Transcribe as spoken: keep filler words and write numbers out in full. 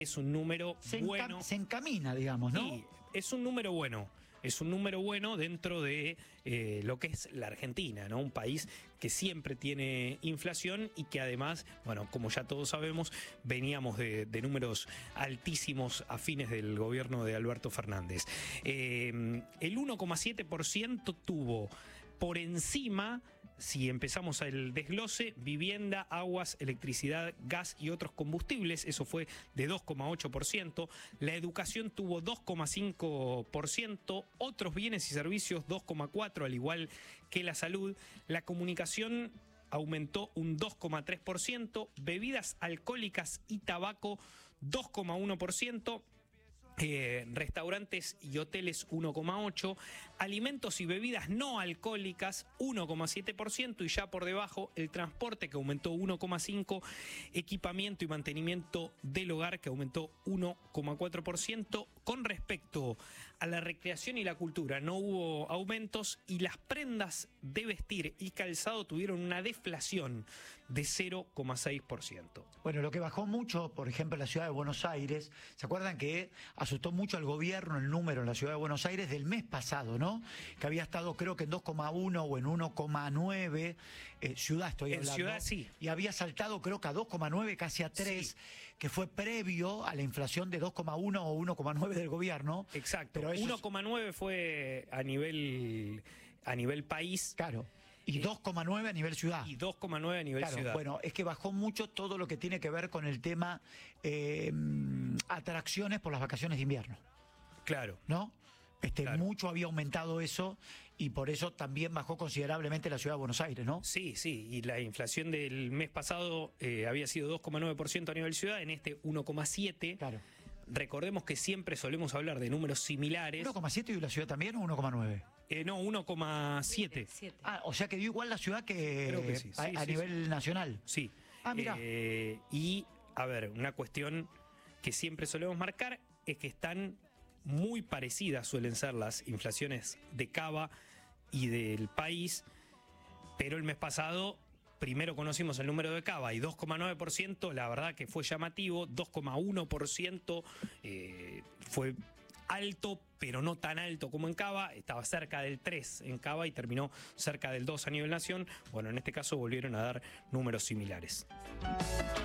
Es un número se bueno. Encam se encamina, digamos, ¿no? Sí, es un número bueno. Es un número bueno dentro de eh, lo que es la Argentina, ¿no? Un país que siempre tiene inflación y que además, bueno, como ya todos sabemos, veníamos de, de números altísimos a fines del gobierno de Alberto Fernández. Eh, el uno coma siete por ciento tuvo por encima, si empezamos el desglose, vivienda, aguas, electricidad, gas y otros combustibles, eso fue de dos coma ocho por ciento. La educación tuvo dos coma cinco por ciento, otros bienes y servicios dos coma cuatro por ciento, al igual que la salud. La comunicación aumentó un dos coma tres por ciento, bebidas alcohólicas y tabaco dos coma uno por ciento. Eh, restaurantes y hoteles uno coma ocho por ciento, alimentos y bebidas no alcohólicas uno coma siete por ciento y ya por debajo el transporte que aumentó uno coma cinco por ciento, equipamiento y mantenimiento del hogar que aumentó uno coma cuatro por ciento. Con respecto a la recreación y la cultura no hubo aumentos y las prendas de vestir y calzado tuvieron una deflación de cero coma seis por ciento. Bueno, lo que bajó mucho, por ejemplo, en la ciudad de Buenos Aires, ¿se acuerdan que asustó mucho al gobierno el número en la ciudad de Buenos Aires del mes pasado, ¿no? Que había estado creo que en dos coma uno o en uno coma nueve, eh, ciudad estoy hablando. En ciudad sí. Y había saltado creo que a dos coma nueve, casi a tres, sí, que fue previo a la inflación de dos coma uno o uno coma nueve del gobierno. Exacto, pero uno coma nueve es... fue a nivel, a nivel país. Claro. Y dos coma nueve a nivel ciudad. Y dos coma nueve a nivel claro, ciudad. Bueno, es que bajó mucho todo lo que tiene que ver con el tema eh, atracciones por las vacaciones de invierno. Claro. ¿No? Este, claro. Mucho había aumentado eso y por eso también bajó considerablemente la ciudad de Buenos Aires, ¿no? Sí, sí, y la inflación del mes pasado eh, había sido dos coma nueve por ciento a nivel ciudad, en este uno coma siete por ciento. Claro. Recordemos que siempre solemos hablar de números similares. ¿uno coma siete y la ciudad también o uno coma nueve? Eh, no, uno coma siete. Ah, o sea que dio igual la ciudad que Creo que sí. a, Sí, a sí, nivel sí. nacional. Sí. Ah, mira. Eh, y, a ver, una cuestión que siempre solemos marcar es que están muy parecidas, suelen ser las inflaciones de Cava y del país, pero el mes pasado primero conocimos el número de Cava y dos coma nueve por ciento, la verdad que fue llamativo, dos coma uno por ciento eh, fue alto, pero no tan alto como en Cava, estaba cerca del tres en Cava y terminó cerca del dos a nivel nación. Bueno, en este caso volvieron a dar números similares.